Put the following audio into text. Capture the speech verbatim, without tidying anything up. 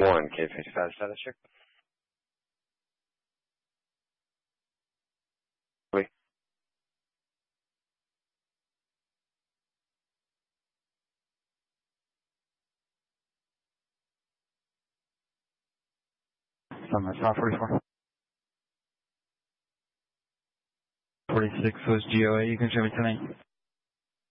One, K fifty-five status check. Oui. Summit five forty-four. forty-six was G O A, you can show me tonight.